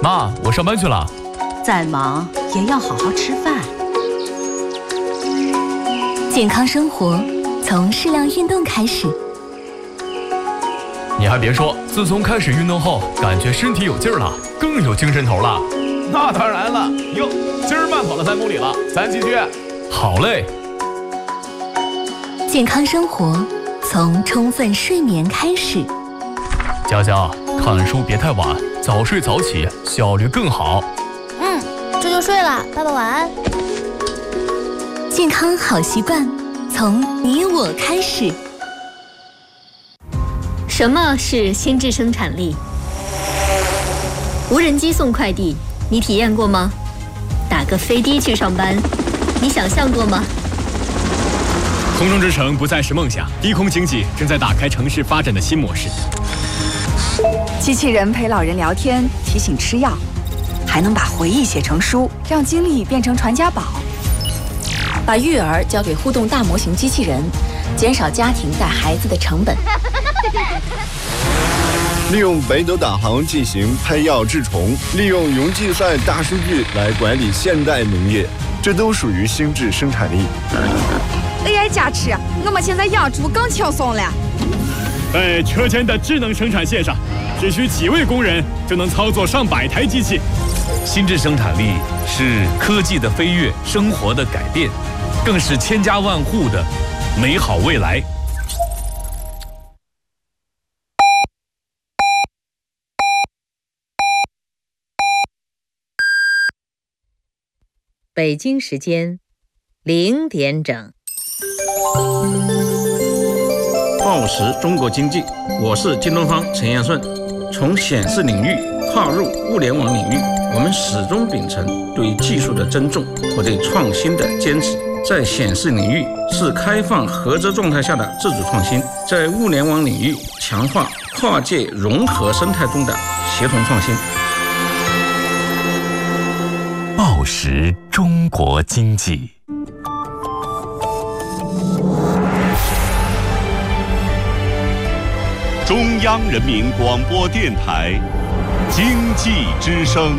妈，我上班去了。 再忙也要好好吃饭。 健康生活从适量运动开始。 你还别说，自从开始运动后，感觉身体有劲儿了，更有精神头了。 那当然了，哟，今儿慢跑了3公里了，咱继续。 好嘞。 健康生活从充分睡眠开始。 佳佳，看书别太晚，早睡早起，效率更好。 这就睡了，爸爸晚安。 健康好习惯从你我开始。 什么是心智生产力？无人机送快递，你体验过吗？打个飞的去上班，你想象过吗？ 空中之城不再是梦想，低空经济正在打开城市发展的新模式。 机器人陪老人聊天，提醒吃药，还能把回忆写成书，让经历变成传家宝。 把育儿交给互动大模型机器人，减少家庭带孩子的成本。 利用北斗导航进行拍药治虫，利用云计算大数据来管理现代农业，这都属于心智生产力。 AI 加持，我们现在养猪更轻松了。 在车间的智能生产线上，只需几位工人就能操作上百台机器。 心智生产力是科技的飞跃，生活的改变，更是千家万户的美好未来。 北京时间0点整。 报时中国经济，我是京东方陈彦顺。从显示领域跨入物联网领域，我们始终秉承对技术的尊重和对创新的坚持。在显示领域是开放合作状态下的自主创新，在物联网领域强化跨界融合生态中的协同创新。 报时中国经济。 中央人民广播电台经济之声。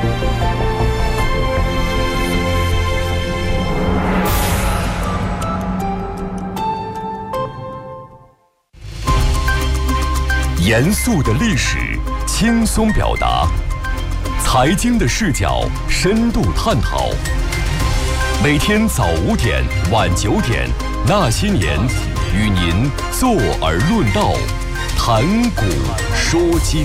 严肃的历史，轻松表达；财经的视角，深度探讨。每天早5点，晚9点，那些年，与您坐而论道，谈古说今。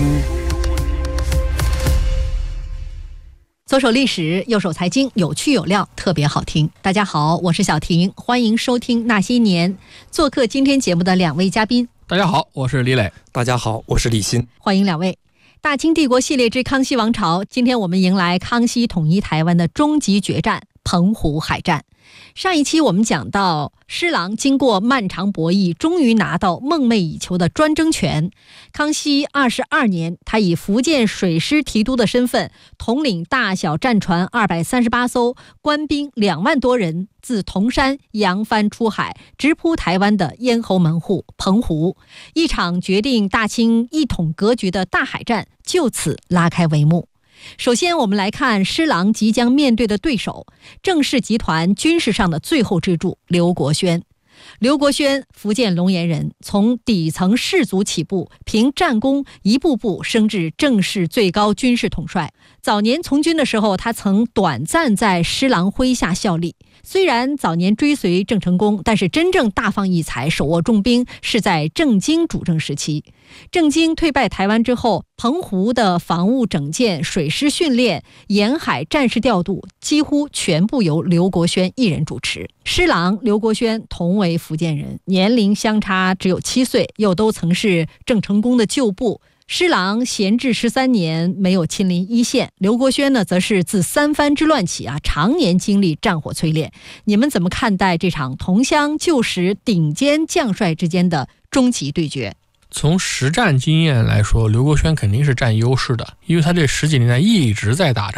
左手历史，右手财经，有趣有料，特别好听。大家好，我是小婷，欢迎收听那些年。做客今天节目的2位嘉宾。 大家好，我是李磊。 大家好，我是李欣。 欢迎2位。大清帝国系列之康熙王朝，今天我们迎来康熙统一台湾的终极决战——澎湖海战。上一期我们讲到，施琅经过漫长博弈，终于拿到梦寐以求的专政权。康熙22年，他以福建水师提督的身份，统领大小战船238艘，官兵2万多人，自铜山扬帆出海，直扑台湾的咽喉门户澎湖。一场决定大清一统格局的大海战就此拉开帷幕。首先我们来看施琅即将面对的对手，郑氏集团军事上的最后支柱刘国轩。刘国轩，福建龙岩人，从底层士族起步，凭战功一步步升至郑氏最高军事统帅。早年从军的时候，他曾短暂在施琅麾下效力。虽然早年追随郑成功，但是真正大放异彩，手握重兵是在郑经主政时期。郑经退败台湾之后，澎湖的防务整建、水师训练、沿海战事调度几乎全部由刘国轩一人主持。施琅、刘国轩同为福建人，年龄相差只有7岁，又都曾是郑成功的旧部。施琅闲置13年，没有亲临一线。刘国轩呢，则是自三藩之乱起常年经历战火淬炼。你们怎么看待这场同乡旧时顶尖将帅之间的终极对决？ 从实战经验来说，刘国轩肯定是占优势的，因为他这10几年来一直在打仗，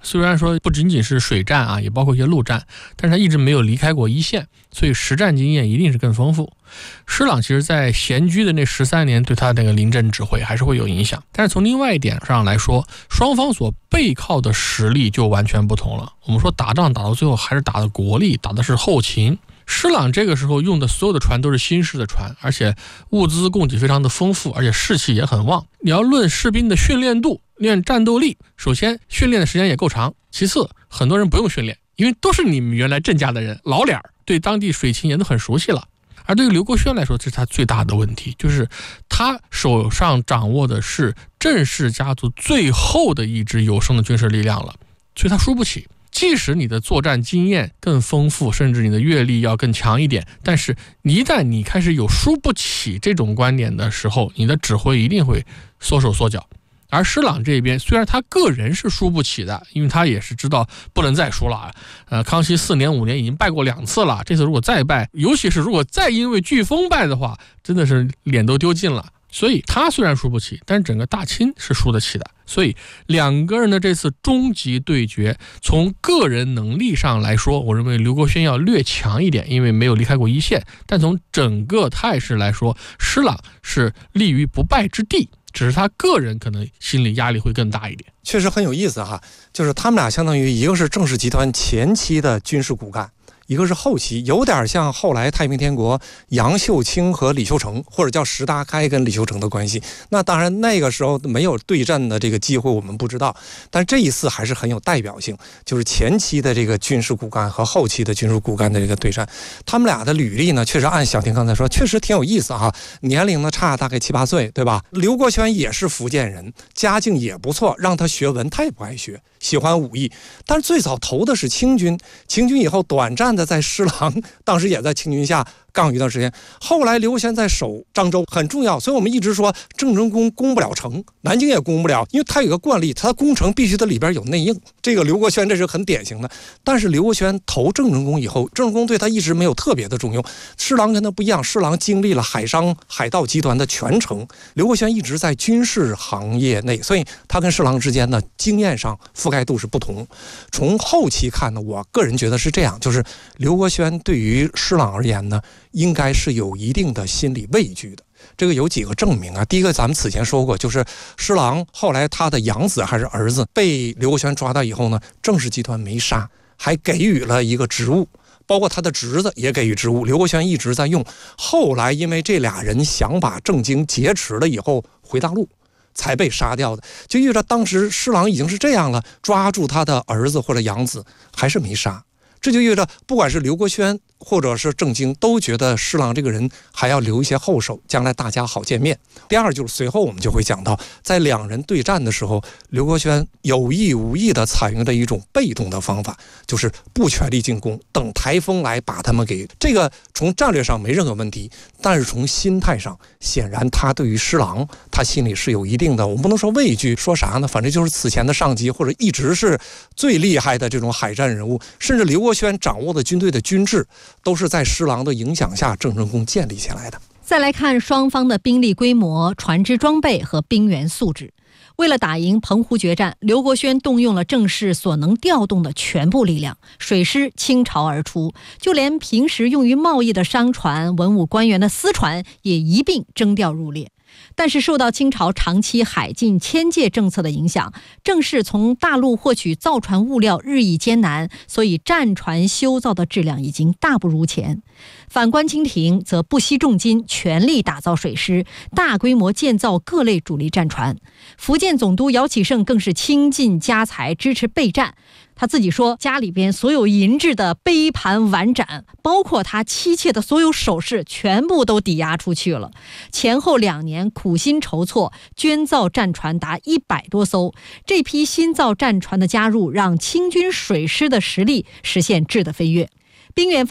虽然说不仅仅是水战啊，也包括一些陆战，但是他一直没有离开过一线，所以实战经验一定是更丰富。施琅其实在闲居的那13年对他那个临阵指挥还是会有影响，但是从另外一点上来说，双方所背靠的实力就完全不同了。我们说打仗打到最后还是打的国力，打的是后勤。施琅这个时候用的所有的船都是新式的船，而且物资供给非常的丰富，而且士气也很旺。你要论士兵的训练度、练战斗力，首先训练的时间也够长，其次很多人不用训练，因为都是你们原来郑家的人，老脸儿，对当地水情也都很熟悉了。而对于刘国轩来说，这是他最大的问题，就是他手上掌握的是郑氏家族最后的一支有生的军事力量了，所以他输不起。即使你的作战经验更丰富，甚至你的阅历要更强一点，但是一旦你开始有输不起这种观点的时候，你的指挥一定会缩手缩脚。而施琅这边虽然他个人是输不起的，因为他也是知道不能再输了，康熙4年5年已经败过2次了，这次如果再败，尤其是如果再因为飓风败的话，真的是脸都丢尽了。所以他虽然输不起，但整个大清是输得起的。所以两个人的这次终极对决，从个人能力上来说，我认为刘国轩要略强一点，因为没有离开过一线，但从整个态势来说，施琅是立于不败之地，只是他个人可能心理压力会更大一点。 确实很有意思哈，就是他们俩相当于一个是郑氏集团前期的军事骨干，一个是后期，有点像后来太平天国杨秀清和李秀成，或者叫石达开跟李秀成的关系。那当然那个时候没有对战的这个机会我们不知道，但这一次还是很有代表性，就是前期的这个军事骨干和后期的军事骨干的这个对战。他们俩的履历呢，确实按小婷刚才说，确实挺有意思哈。年龄呢差大概7、8岁，对吧？刘国轩也是福建人，家境也不错，让他学文他也不爱学，喜欢武艺，但是最早投的是清军，清军以后短暂的在施琅当时也在清军下杠一段时间，后来刘国轩在守漳州很重要，所以我们一直说郑成功攻不了城，南京也攻不了，因为他有个惯例，他攻城必须的里边有内应，这个刘国轩这是很典型的。但是刘国轩投郑成功以后，郑成功对他一直没有特别的重用，施琅跟他不一样，施琅经历了海商海盗集团的全程，刘国轩一直在军事行业内，所以他跟施琅之间呢经验上覆盖度是不同。从后期看呢，我个人觉得是这样，就是刘国轩对于施琅而言呢，应该是有一定的心理畏惧的。这个有几个证明啊。第一个咱们此前说过，就是施琅后来他的养子还是儿子被刘国轩抓到以后呢，郑氏集团没杀，还给予了一个职务，包括他的侄子也给予职务，刘国轩一直在用。后来因为这俩人想把郑经劫持了以后回大陆才被杀掉的，就遇着当时施琅已经是这样了，抓住他的儿子或者养子还是没杀，这就意味着不管是刘国轩或者是郑经都觉得施琅这个人还要留一些后手，将来大家好见面。第二就是随后我们就会讲到，在两人对战的时候，刘国轩有意无意地采用了一种被动的方法，就是不全力进攻，等台风来把他们给，这个从战略上没任何问题，但是从心态上，显然他对于施琅他心里是有一定的，我们不能说畏惧，说啥呢，反正就是此前的上级或者一直是最厉害的这种海战人物，甚至刘国轩掌握的军队的军制都是在施琅的影响下郑成功建立起来的。 再来看双方的兵力规模、船只装备和兵员素质。为了打赢澎湖决战，刘国轩动用了郑氏所能调动的全部力量，水师倾巢而出，就连平时用于贸易的商船、文武官员的私船也一并征调入列。但是受到清朝长期海禁迁界政策的影响，郑氏从大陆获取造船物料日益艰难，所以战船修造的质量已经大不如前。反观清廷则不惜重金，全力打造水师，大规模建造各类主力战船。福建总督姚启圣更是倾尽家财支持备战。他自己说，家里边所有银制的杯盘碗盏，包括他妻妾的所有首饰，全部都抵押出去了。前后2年苦心筹措，捐造战船达100多艘。这批新造战船的加入，让清军水师的实力实现质的飞跃。兵员方面，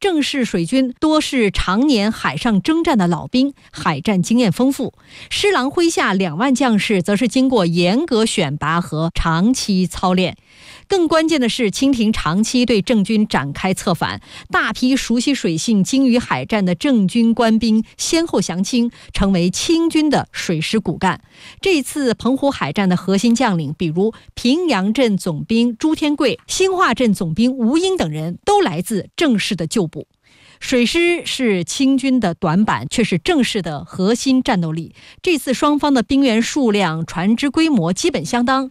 郑氏水军多是常年海上征战的老兵，海战经验丰富。施琅麾下2万将士则是经过严格选拔和长期操练。更关键的是，清廷长期对郑军展开策反，大批熟悉水性、精于海战的郑军官兵先后降清，成为清军的水师骨干。这次澎湖海战的核心将领，比如平阳镇总兵朱天贵、兴化镇总兵吴英等人，都来自郑氏的旧部。水师是清军的短板，却是郑氏的核心战斗力。这次双方的兵员数量、船只规模基本相当，